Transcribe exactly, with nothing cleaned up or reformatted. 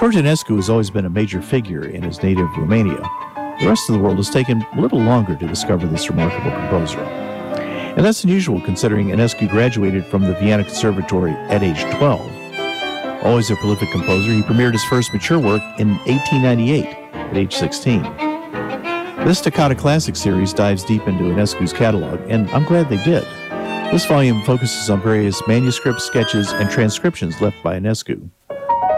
George Enescu has always been a major figure in his native Romania. The rest of the world has taken a little longer to discover this remarkable composer. And that's unusual considering Enescu graduated from the Vienna Conservatory at age twelve. Always a prolific composer, he premiered his first mature work in eighteen ninety-eight at age sixteen. This Toccata Classic series dives deep into Enescu's catalog, and I'm glad they did. This volume focuses on various manuscripts, sketches, and transcriptions left by Enescu.